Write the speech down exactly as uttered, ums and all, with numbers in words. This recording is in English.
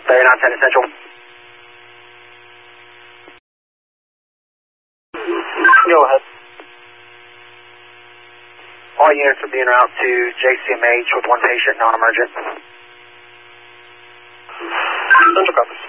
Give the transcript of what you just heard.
thirty-nine ten Essential. Go ahead. All units are being routed to J C M H with one patient, non-emergent. Central copies.